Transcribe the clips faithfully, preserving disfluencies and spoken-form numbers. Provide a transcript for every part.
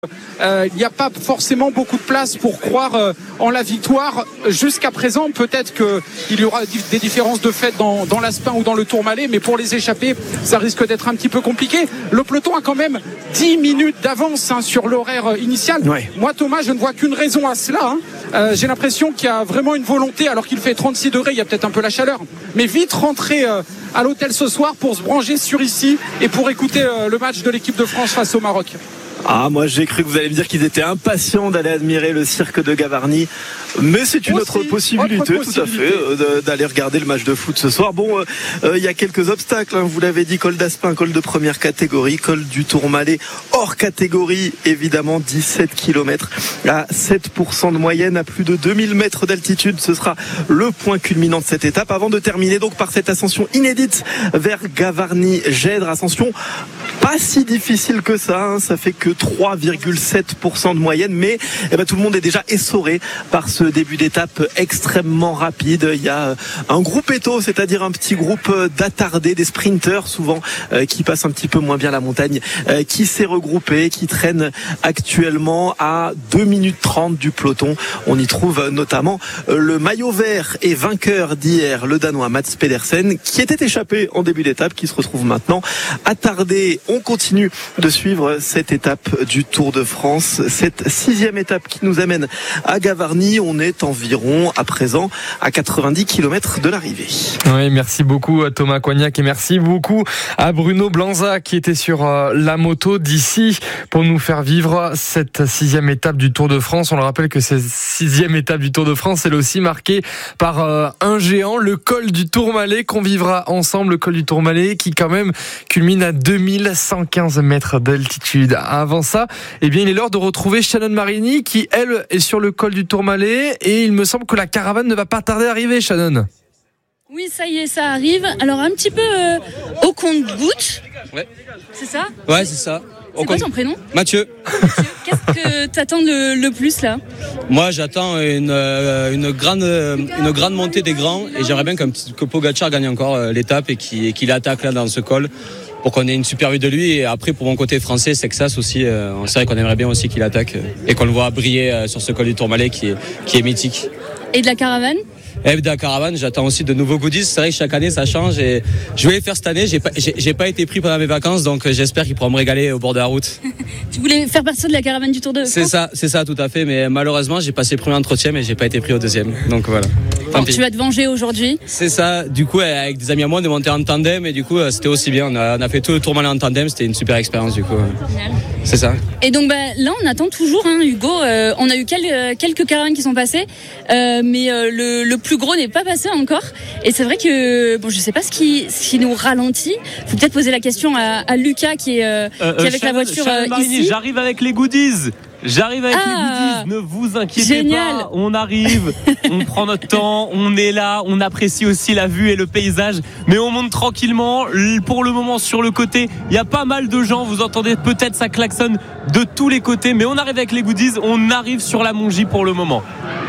Il euh, n'y a pas forcément beaucoup de place pour croire euh, en la victoire jusqu'à présent. Peut-être qu'il y aura des différences de fait dans, dans l'Aspin ou dans le Tourmalet, mais pour les échappés, ça risque d'être un petit peu compliqué. Le peloton a quand même dix minutes d'avance hein, sur l'horaire initial. Ouais. Moi, Thomas, je ne vois qu'une raison à cela. Hein. Euh, j'ai l'impression qu'il y a vraiment une volonté, alors qu'il fait trente-six degrés, il y a peut-être un peu la chaleur, mais vite rentrer euh, à l'hôtel ce soir pour se brancher sur ici et pour écouter euh, le match de l'équipe de France face au Maroc. Ah, moi j'ai cru que vous allez me dire qu'ils étaient impatients d'aller admirer le cirque de Gavarnie, mais c'est une Aussi, autre, possibilité, autre possibilité, tout à fait, euh, d'aller regarder le match de foot ce soir. Bon, il euh, euh, y a quelques obstacles, hein, vous l'avez dit, col d'Aspin, col de première catégorie, col du Tourmalet, hors catégorie, évidemment, dix-sept kilomètres à sept pour cent de moyenne, à plus de deux mille mètres d'altitude. Ce sera le point culminant de cette étape, avant de terminer donc par cette ascension inédite vers Gavarnie-Gèdre, ascension pas si difficile que ça, hein, ça fait que trois virgule sept pour cent de moyenne, mais eh ben, tout le monde est déjà essoré par ce début d'étape extrêmement rapide. Il y a un groupe étau, c'est-à-dire un petit groupe d'attardés, des sprinteurs souvent, euh, qui passent un petit peu moins bien la montagne, euh, qui s'est regroupé, qui traîne actuellement à deux minutes trente du peloton. On y trouve notamment euh, le maillot vert et vainqueur d'hier, le Danois Mats Pedersen, qui était échappé en début d'étape, qui se retrouve maintenant attardé. On continue de suivre cette étape du Tour de France, cette sixième étape qui nous amène à Gavarnie. On est environ à présent à quatre-vingt-dix kilomètres de l'arrivée. Oui, merci beaucoup à Thomas Coignac et merci beaucoup à Bruno Blanza qui était sur la moto d'ici pour nous faire vivre cette sixième étape du Tour de France. On le rappelle que cette sixième étape du Tour de France, elle est aussi marquée par un géant, le col du Tourmalet, qu'on vivra ensemble, le col du Tourmalet qui quand même culmine à deux mille cent quinze mètres d'altitude. Avant ça, eh bien, il est l'heure de retrouver Shannon Marini qui, elle, est sur le col du Tourmalet et il me semble que la caravane ne va pas tarder à arriver, Shannon. Oui, ça y est, ça arrive. Alors, un petit peu euh, au compte-gouttes. Ouais. C'est ça ? Ouais, c'est ça. C'est quoi ton prénom ? Mathieu. Mathieu. Qu'est-ce que t'attends le, le plus, là ? Moi, j'attends une, une, grande, une grande montée des grands et j'aimerais bien que Pogacar gagne encore l'étape et qu'il, qu'il attaque là dans ce col, pour qu'on ait une super vue de lui. Et après, pour mon côté français, Sexas aussi, euh, c'est vrai qu'on aimerait bien aussi qu'il attaque euh, et qu'on le voit briller euh, sur ce col du Tourmalet qui est, qui est mythique. Et de la caravane ? Et de la caravane, j'attends aussi de nouveaux goodies. C'est vrai que chaque année ça change et je vais les faire cette année. J'ai pas, j'ai, j'ai pas été pris pendant mes vacances, donc j'espère qu'ils pourront me régaler au bord de la route. Tu voulais faire partie de la caravane du Tour de France ? C'est ça, c'est ça, tout à fait. Mais malheureusement, j'ai passé le premier entretien, mais j'ai pas été pris au deuxième. Donc voilà. Bon, tu vas te venger aujourd'hui ? C'est ça. Du coup, avec des amis à moi, on est monté en tandem et du coup, c'était aussi bien. On a, on a fait tout le Tourmalet en tandem. C'était une super expérience du coup. Génial. C'est ça. Et donc bah, là, on attend toujours, hein, Hugo. Euh, on a eu quelques, quelques caravanes qui sont passées, euh, mais euh, le, le plus gros n'est pas passé encore. Et c'est vrai que bon, je sais pas ce qui, ce qui nous ralentit. Faut peut-être poser la question à, à Lucas qui est, euh, euh, qui est avec Chane, la voiture euh, Marini, ici. J'arrive avec les goodies. J'arrive avec ah, les goodies, ne vous inquiétez génial. pas, on arrive, on prend notre temps, on est là, on apprécie aussi la vue et le paysage, mais on monte tranquillement. Pour le moment, sur le côté, il y a pas mal de gens, vous entendez peut-être ça klaxonne de tous les côtés, mais on arrive avec les goodies, on arrive sur la Mongie pour le moment.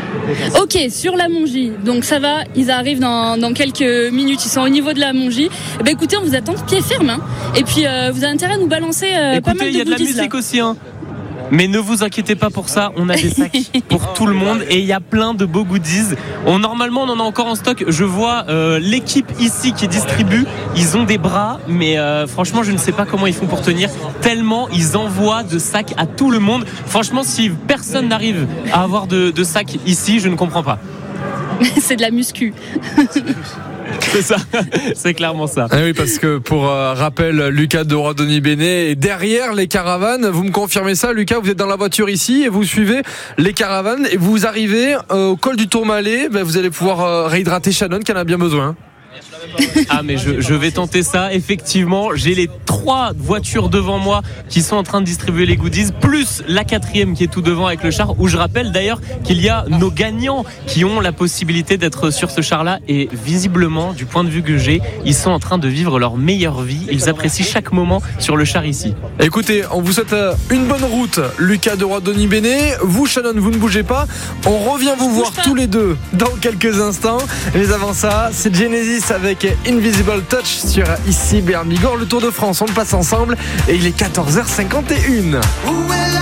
Ok, sur la Mongie, donc ça va, ils arrivent dans, dans quelques minutes, ils sont au niveau de la Mongie. Eh ben écoutez, on vous attend pied ferme, hein. Et puis euh, vous avez intérêt à nous balancer euh, écoutez, pas mal de goodies. Il y a de la musique là. aussi, hein. Mais ne vous inquiétez pas pour ça, on a des sacs pour tout le monde et il y a plein de beaux goodies. On, normalement, on en a encore en stock. Je vois euh, l'équipe ici qui distribue. Ils ont des bras, mais euh, franchement, je ne sais pas comment ils font pour tenir. Tellement ils envoient de sacs à tout le monde. Franchement, si personne n'arrive à avoir de, de sacs ici, je ne comprends pas. C'est de la muscu. C'est ça, c'est clairement ça. Ah oui, parce que pour euh, rappel, Lucas de Roidoni-Bennett est derrière les caravanes. Vous me confirmez ça, Lucas? Vous êtes dans la voiture ici et vous suivez les caravanes et vous arrivez euh, au col du Tourmalet. Ben, vous allez pouvoir euh, réhydrater Shannon qui en a bien besoin. Ah mais je, je vais tenter ça. Effectivement, j'ai les trois voitures devant moi qui sont en train de distribuer les goodies, plus la quatrième qui est tout devant avec le char, où je rappelle d'ailleurs qu'il y a nos gagnants qui ont la possibilité d'être sur ce char-là. Et visiblement, du point de vue que j'ai, ils sont en train de vivre leur meilleure vie. Ils apprécient chaque moment sur le char ici. Écoutez, on vous souhaite une bonne route, Lucas de Roidoni-Bennett. Vous, Shannon, vous ne bougez pas. On revient vous voir tous les deux dans quelques instants. Mais avant ça, c'est Genesis avec Invisible Touch sur ici Bernigor. Le Tour de France, on le passe ensemble et il est quatorze heures cinquante et une.